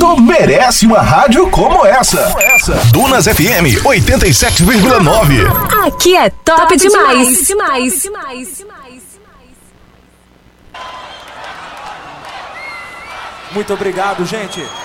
Tu merece uma rádio como essa. Dunas FM 87,9. Aqui é top demais. Muito obrigado, gente.